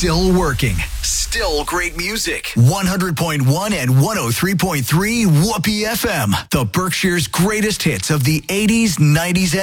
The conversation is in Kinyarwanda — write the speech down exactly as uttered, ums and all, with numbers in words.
still working. Still great music. one hundred point one and one oh three point three Whoopee F M. The Berkshire's greatest hits of the eighties, nineties,